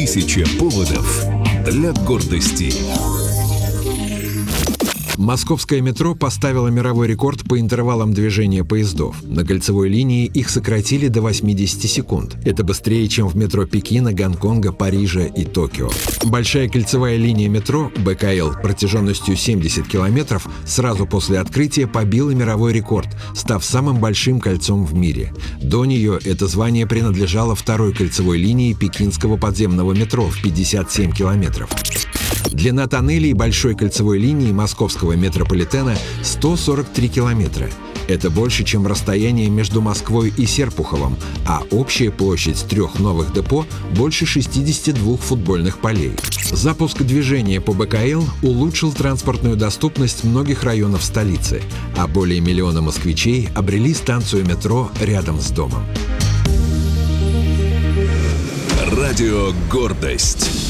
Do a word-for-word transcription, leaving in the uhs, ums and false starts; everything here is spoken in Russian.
Тысяча поводов для гордости. Московское метро поставило мировой рекорд по интервалам движения поездов. На кольцевой линии их сократили до восьмидесяти секунд. Это быстрее, чем в метро Пекина, Гонконга, Парижа и Токио. Большая кольцевая линия метро бэ ка эл протяженностью семьдесят километров сразу после открытия побила мировой рекорд, став самым большим кольцом в мире. До нее это звание принадлежало второй кольцевой линии пекинского подземного метро в пятьдесят семь километров. Длина тоннелей большой кольцевой линии московского метрополитена – сто сорок три километра. Это больше, чем расстояние между Москвой и Серпуховым, а общая площадь трех новых депо – больше шестидесяти двух футбольных полей. Запуск движения по бэ ка эл улучшил транспортную доступность многих районов столицы, а более миллиона москвичей обрели станцию метро рядом с домом. Радио «Гордость».